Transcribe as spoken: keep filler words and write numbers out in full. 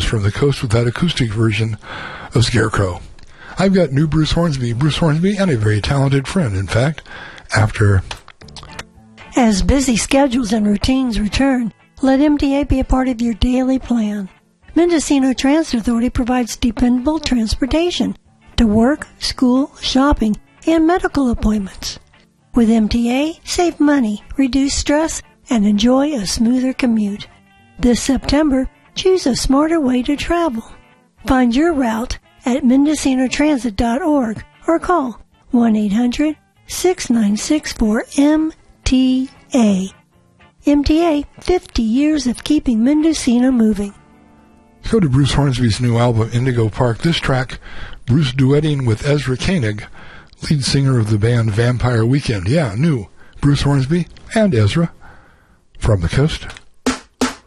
from the Coast with that acoustic version of Scarecrow. I've got new Bruce Hornsby, Bruce Hornsby, and a very talented friend, in fact, after... As busy schedules and routines return, let M T A be a part of your daily plan. Mendocino Transit Authority provides dependable transportation to work, school, shopping, and medical appointments. With M T A, save money, reduce stress, and enjoy a smoother commute. This September, choose a smarter way to travel. Find your route at mendocino transit dot org or call one eight hundred, six nine six four, M T A. M T A, fifty years of keeping Mendocino moving. Let's go to Bruce Hornsby's new album, Indigo Park. This track, Bruce duetting with Ezra Koenig, lead singer of the band Vampire Weekend. Yeah, new Bruce Hornsby and Ezra from the Coast.